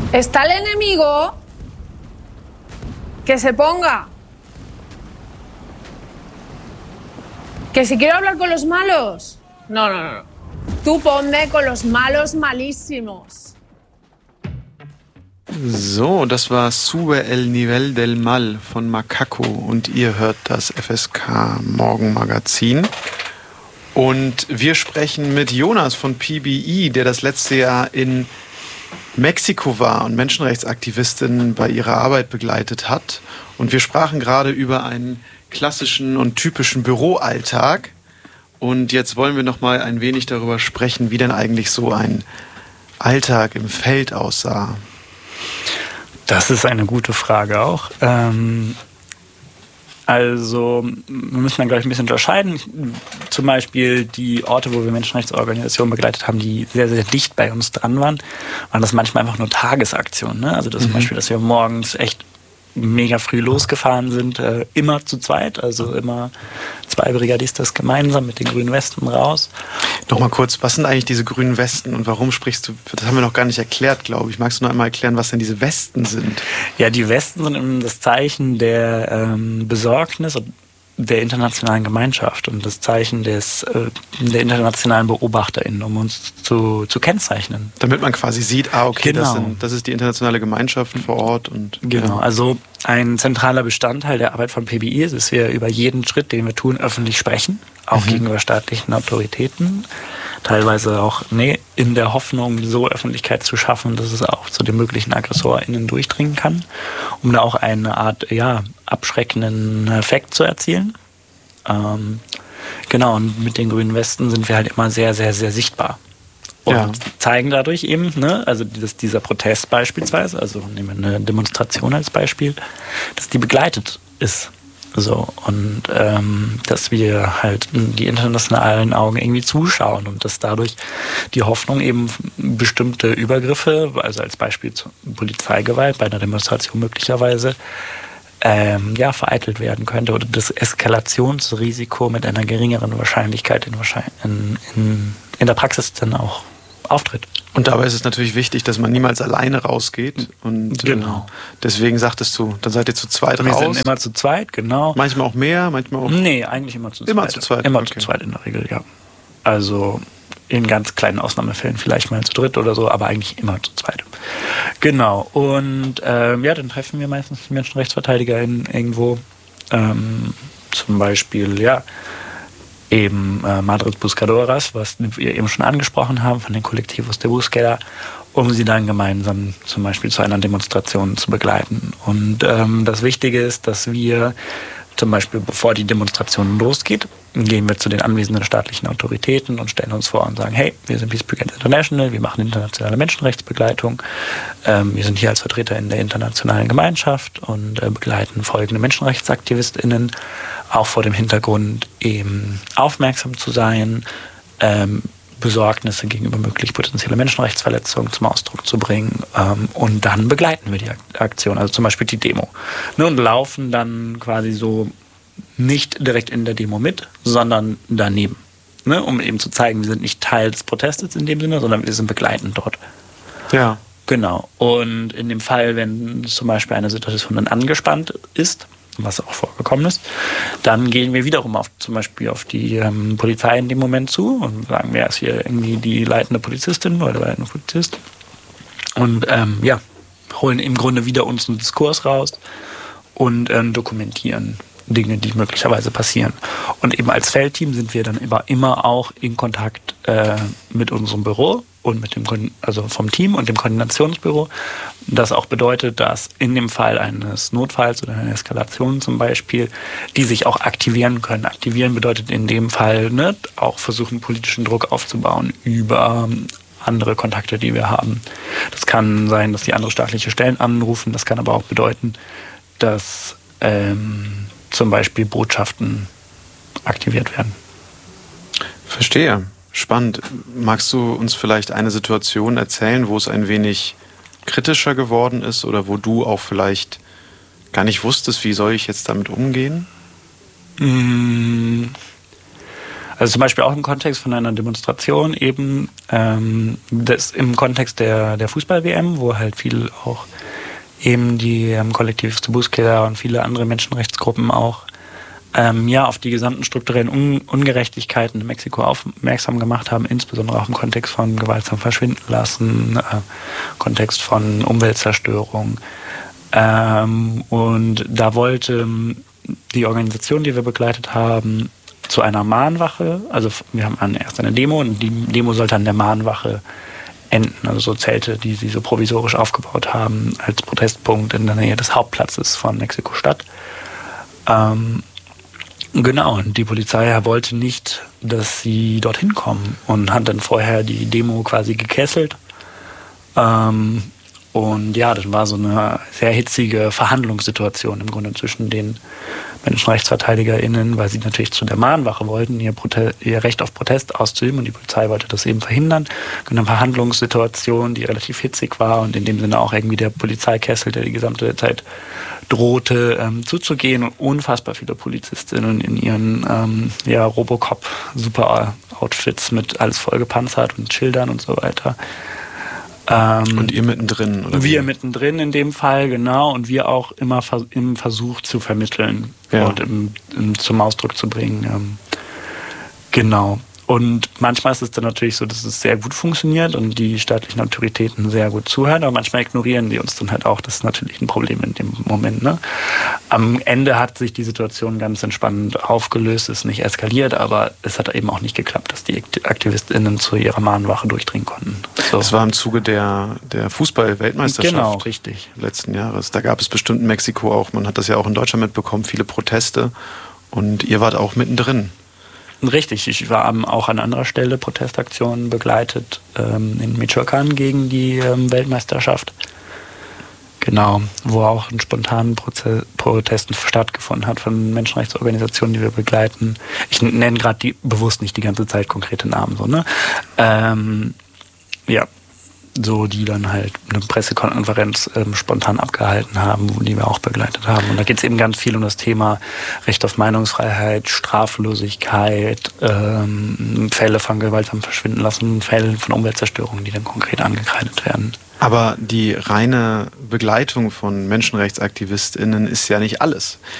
Está el enemigo que se ponga. Que si quiero hablar con los malos. No. Tú ponme con los malos malísimos. So, das war Sube el Nivel del Mal von Macaco und ihr hört das FSK Morgenmagazin. Und wir sprechen mit Jonas von PBI, der das letzte Jahr in Mexiko war und Menschenrechtsaktivistinnen bei ihrer Arbeit begleitet hat. Und wir sprachen gerade über einen klassischen und typischen Büroalltag. Und jetzt wollen wir noch mal ein wenig darüber sprechen, wie denn eigentlich so ein Alltag im Feld aussah. Das ist eine gute Frage auch. Also wir müssen dann gleich ein bisschen unterscheiden. Zum Beispiel die Orte, wo wir Menschenrechtsorganisationen begleitet haben, die sehr, sehr dicht bei uns dran waren das manchmal einfach nur Tagesaktionen. Ne? Also das zum Beispiel, dass wir morgens echt mega früh losgefahren sind, immer zu zweit, also immer 2 Brigadistas gemeinsam mit den grünen Westen raus. Nochmal kurz, was sind eigentlich diese grünen Westen und warum sprichst du, das haben wir noch gar nicht erklärt, glaube ich. Magst du noch einmal erklären, was denn diese Westen sind? Ja, die Westen sind eben das Zeichen der Besorgnis der internationalen Gemeinschaft und das Zeichen der internationalen BeobachterInnen, um uns zu kennzeichnen. Damit man quasi sieht, okay, genau. Das ist die internationale Gemeinschaft vor Ort. Und genau, also ein zentraler Bestandteil der Arbeit von PBI ist, dass wir über jeden Schritt, den wir tun, öffentlich sprechen, auch gegenüber staatlichen Autoritäten. Teilweise auch in der Hoffnung, so Öffentlichkeit zu schaffen, dass es auch zu den möglichen AggressorInnen durchdringen kann, um da auch eine Art abschreckenden Effekt zu erzielen. Genau, und mit den grünen Westen sind wir halt immer sehr, sehr, sehr sichtbar. Und zeigen dadurch eben, also dieser Protest beispielsweise, also nehmen wir eine Demonstration als Beispiel, dass die begleitet ist. So, und dass wir halt die internationalen Augen irgendwie zuschauen und dass dadurch die Hoffnung eben bestimmte Übergriffe, also als Beispiel Polizeigewalt bei einer Demonstration möglicherweise, vereitelt werden könnte oder das Eskalationsrisiko mit einer geringeren Wahrscheinlichkeit in der Praxis dann auch auftritt. Und dabei ist es natürlich wichtig, dass man niemals alleine rausgeht. Und genau. Deswegen sagtest du, dann seid ihr zu zweit raus. Wir sind immer zu zweit, genau. Manchmal auch mehr, manchmal auch... Nee, eigentlich immer zu zweit. Immer zu zweit? Immer zu zweit in der Regel, ja. Also in ganz kleinen Ausnahmefällen vielleicht mal zu dritt oder so, aber eigentlich immer zu zweit. Genau. Und dann treffen wir meistens Menschenrechtsverteidiger irgendwo. Zum Beispiel, eben Madres Buscadoras, was wir eben schon angesprochen haben, von den Colectivos de Búsqueda, um sie dann gemeinsam zum Beispiel zu einer Demonstration zu begleiten. Und das Wichtige ist, dass wir zum Beispiel, bevor die Demonstration losgeht, gehen wir zu den anwesenden staatlichen Autoritäten und stellen uns vor und sagen, hey, wir sind Peace Brigade International, wir machen internationale Menschenrechtsbegleitung, wir sind hier als Vertreter in der internationalen Gemeinschaft und begleiten folgende MenschenrechtsaktivistInnen, auch vor dem Hintergrund eben aufmerksam zu sein, Besorgnisse gegenüber möglich potenzielle Menschenrechtsverletzungen zum Ausdruck zu bringen. Und dann begleiten wir die Aktion, also zum Beispiel die Demo. Und laufen dann quasi so nicht direkt in der Demo mit, sondern daneben. Um eben zu zeigen, wir sind nicht Teil des Protestes in dem Sinne, sondern wir sind begleitend dort. Ja. Genau. Und in dem Fall, wenn zum Beispiel eine Situation dann angespannt ist, was auch vorgekommen ist, dann gehen wir wiederum zum Beispiel auf die Polizei in dem Moment zu und sagen, wer ist hier irgendwie die leitende Polizistin oder der leitende Polizist und holen im Grunde wieder uns einen Diskurs raus und dokumentieren Dinge, die möglicherweise passieren. Und eben als Feldteam sind wir dann immer auch in Kontakt mit unserem Büro und mit vom Team und dem Koordinationsbüro. Das auch bedeutet, dass in dem Fall eines Notfalls oder einer Eskalation zum Beispiel, die sich auch aktivieren können. Aktivieren bedeutet in dem Fall auch versuchen, politischen Druck aufzubauen über andere Kontakte, die wir haben. Das kann sein, dass die andere staatliche Stellen anrufen. Das kann aber auch bedeuten, dass zum Beispiel Botschaften aktiviert werden. Verstehe. Spannend. Magst du uns vielleicht eine Situation erzählen, wo es ein wenig kritischer geworden ist oder wo du auch vielleicht gar nicht wusstest, wie soll ich jetzt damit umgehen? Also zum Beispiel auch im Kontext von einer Demonstration eben, das im Kontext der Fußball-WM, wo halt viel auch eben die Kollektiv Buskeda und viele andere Menschenrechtsgruppen auch auf die gesamten strukturellen Ungerechtigkeiten in Mexiko aufmerksam gemacht haben, insbesondere auch im Kontext von gewaltsam verschwinden lassen, Kontext von Umweltzerstörung. Und da wollte die Organisation, die wir begleitet haben, zu einer Mahnwache, also wir haben erst eine Demo und die Demo sollte an der Mahnwache enden, also so Zelte, die sie so provisorisch aufgebaut haben als Protestpunkt in der Nähe des Hauptplatzes von Mexiko-Stadt. Genau, und die Polizei wollte nicht, dass sie dorthin kommen und hat dann vorher die Demo quasi gekesselt. Und ja, das war so eine sehr hitzige Verhandlungssituation im Grunde zwischen den MenschenrechtsverteidigerInnen, weil sie natürlich zu der Mahnwache wollten, ihr Recht auf Protest auszuüben und die Polizei wollte das eben verhindern. Eine Verhandlungssituation, die relativ hitzig war und in dem Sinne auch irgendwie der Polizeikessel, der die gesamte Zeit drohte zuzugehen und unfassbar viele Polizistinnen in ihren Robocop-Super-Outfits mit alles voll gepanzert und Schildern und so weiter. Und ihr mittendrin? Oder wir mittendrin in dem Fall, genau. Und wir auch immer im Versuch zu vermitteln und zum Ausdruck zu bringen. Genau. Und manchmal ist es dann natürlich so, dass es sehr gut funktioniert und die staatlichen Autoritäten sehr gut zuhören, aber manchmal ignorieren die uns dann halt auch. Das ist natürlich ein Problem in dem Moment. Ne? Am Ende hat sich die Situation ganz entspannt aufgelöst, ist nicht eskaliert, aber es hat eben auch nicht geklappt, dass die AktivistInnen zu ihrer Mahnwache durchdringen konnten. So. Das war im Zuge der Fußball-Weltmeisterschaft genau, richtig. Letzten Jahres. Da gab es bestimmt in Mexiko auch, man hat das ja auch in Deutschland mitbekommen, viele Proteste und ihr wart auch mittendrin. Richtig, ich war auch an anderer Stelle Protestaktionen begleitet in Michoacán gegen die Weltmeisterschaft. Genau, wo auch ein spontanen Protesten stattgefunden hat von Menschenrechtsorganisationen, die wir begleiten. Ich nenne gerade bewusst nicht die ganze Zeit konkrete Namen, so, ne? So, die dann halt eine Pressekonferenz spontan abgehalten haben, die wir auch begleitet haben. Und da geht es eben ganz viel um das Thema Recht auf Meinungsfreiheit, Straflosigkeit, Fälle von gewaltsam verschwinden lassen, Fälle von Umweltzerstörung, die dann konkret angekreidet werden. Aber die reine Begleitung von MenschenrechtsaktivistInnen ist ja nicht alles.